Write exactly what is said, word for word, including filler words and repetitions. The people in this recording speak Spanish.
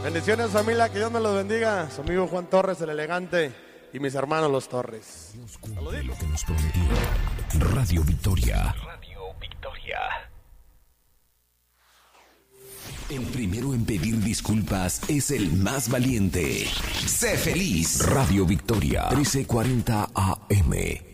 Bendiciones, familia, que Dios me los bendiga. Su amigo Juan Torres, el elegante, y mis hermanos los Torres. Lo que nos prometió. Radio Victoria. Radio Victoria. El primero en pedir disculpas es el más valiente. Sé feliz. Radio Victoria, trece cuarenta A M.